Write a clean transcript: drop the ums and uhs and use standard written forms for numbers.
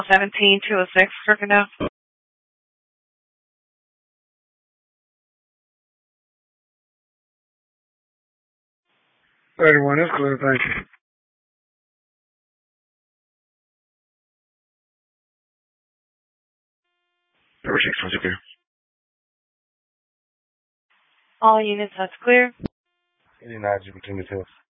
17206, Kirkendall. 31 is clear, thank you. Number 6, was it clear? All units, that's clear. 89 between the two.